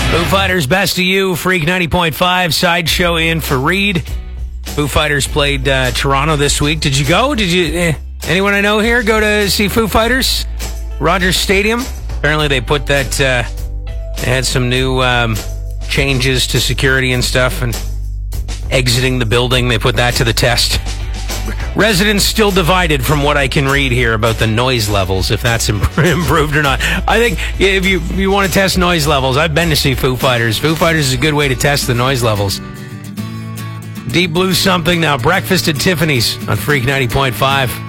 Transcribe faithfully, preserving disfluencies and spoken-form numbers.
Foo Fighters, Best of You, Freak ninety point five, Sideshow in for Reed. Foo Fighters played uh, Toronto this week. Did you go? Did you? Eh, anyone I know here go to see Foo Fighters? Rogers Stadium. Apparently they put that. Uh, they had some new um, changes to security and stuff, and exiting the building, they put that to the test. Residents still divided from what I can read here about the noise levels, if that's improved or not. I think if you if you want to test noise levels, I've been to see Foo Fighters. Foo Fighters is a good way to test the noise levels. Deep Blue something now. Breakfast at Tiffany's on Freak ninety point five.